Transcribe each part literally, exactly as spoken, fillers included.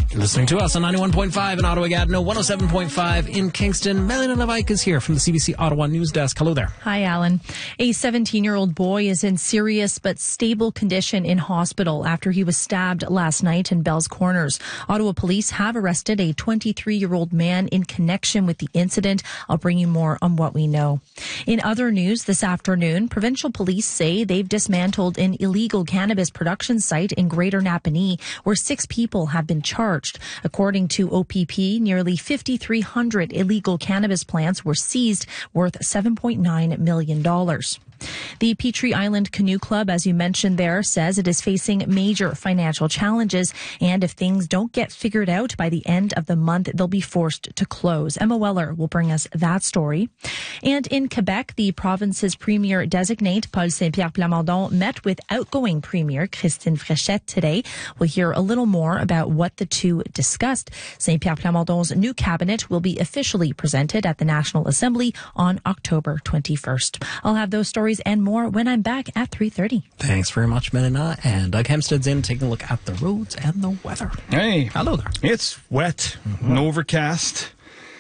You're listening to us on ninety-one point five in Ottawa, Gatineau, one oh seven point five in Kingston. Melanie Levike is here from the C B C Ottawa News Desk. Hello there. Hi, Alan. A seventeen-year-old boy is in serious but stable condition in hospital after he was stabbed last night in Bell's Corners. Ottawa police have arrested a twenty-three-year-old man in connection with the incident. I'll bring you more on what we know. In other news this afternoon, provincial police say they've dismantled an illegal cannabis production site in Greater Napanee where six people have been charged. According to O P P, nearly fifty-three hundred illegal cannabis plants were seized, worth seven point nine million dollars. The Petrie Island Canoe Club, as you mentioned there, says it is facing major financial challenges, and if things don't get figured out by the end of the month, they'll be forced to close. Emma Weller will bring us that story. And in Quebec, the province's premier designate, Paul Saint-Pierre Plamondon, met with outgoing Premier Christine Fréchette today. We'll hear a little more about what the two discussed. Saint-Pierre Plamondon's new cabinet will be officially presented at the National Assembly on October twenty-first. I'll have those stories and more when I'm back at three thirty. Thanks very much, Melina. And Doug Hempstead's in taking a look at the roads and the weather. Hey. Hello there. It's wet mm-hmm. and overcast.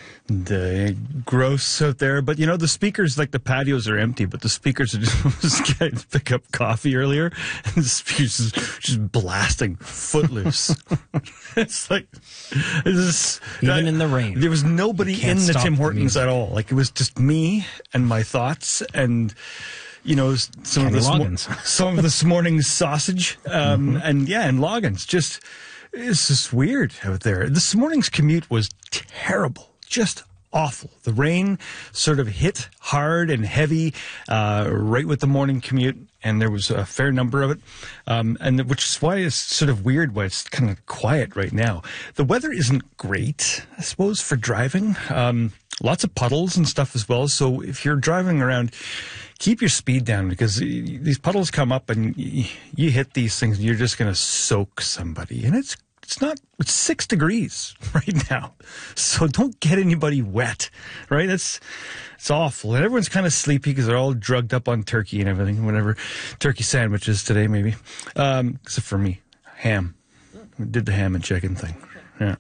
The gross out there, but you know the speakers, like the patios are empty, but the speakers are just getting to pick up coffee earlier, and the speakers is just blasting Footloose. It's like this, even I, in the rain. There was nobody in the Tim Hortons at all. Like it was just me and my thoughts, and you know some Kenny of this Loggins. some of this morning's sausage, um, mm-hmm. and yeah, and Loggins. Just it's just weird out there. This morning's commute was terrible. Just awful. The rain sort of hit hard and heavy uh, right with the morning commute, and there was a fair number of it, um, and which is why it's sort of weird why it's kind of quiet right now. The weather isn't great, I suppose, for driving. Um, lots of puddles and stuff as well, so if you're driving around, keep your speed down because these puddles come up and you hit these things and you're just going to soak somebody, and it's It's not, it's six degrees right now. So don't get anybody wet, right? That's, it's awful. And everyone's kind of sleepy because they're all drugged up on turkey and everything, whatever. Turkey sandwiches today, maybe. Um, except for me. Ham. We did the ham and chicken thing. Yeah.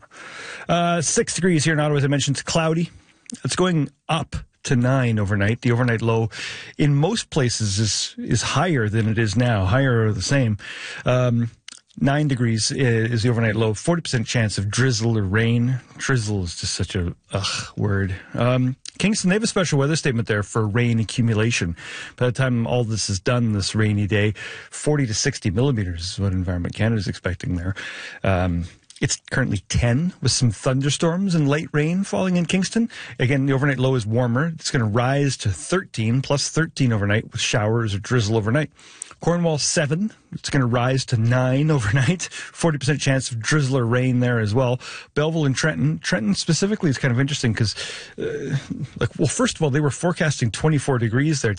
Uh, six degrees here in Ottawa, as I mentioned. It's cloudy. It's going up to nine overnight. The overnight low in most places is, is higher than it is now. Higher or the same. Um, Nine degrees is the overnight low. forty percent chance of drizzle or rain. Drizzle is just such a ugh word. Um, Kingston, they have a special weather statement there for rain accumulation. By the time all this is done this rainy day, forty to sixty millimeters is what Environment Canada is expecting there. Um, It's currently ten with some thunderstorms and light rain falling in Kingston. Again, the overnight low is warmer. It's going to rise to thirteen, plus thirteen overnight with showers or drizzle overnight. Cornwall, seven. It's going to rise to nine overnight. forty percent chance of drizzle or rain there as well. Belleville and Trenton. Trenton specifically is kind of interesting because, uh, like, well, first of all, they were forecasting twenty-four degrees there